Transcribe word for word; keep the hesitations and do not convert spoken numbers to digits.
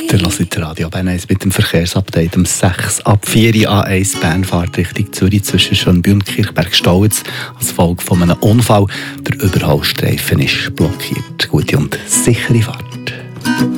Der hört Radio Bern eins mit dem Verkehrsupdate um sechs ab vier A eins Bernfahrt Richtung Zürich zwischen Schönbühl und Kirchberg-Stallitz als Folge von einem Unfall. Der Überholstreifen ist blockiert. Gute und sichere Fahrt.